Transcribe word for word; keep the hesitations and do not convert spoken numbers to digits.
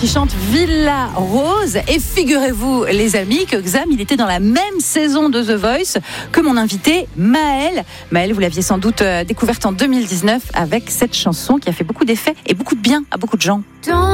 qui chante Villa Rose. Et figurez-vous, les amis, que Xam, il était dans la même saison de The Voice que mon invité Maëlle. Maëlle, vous l'aviez sans doute découverte en deux mille dix-neuf avec cette chanson qui a fait beaucoup d'effets et beaucoup de bien à beaucoup de gens.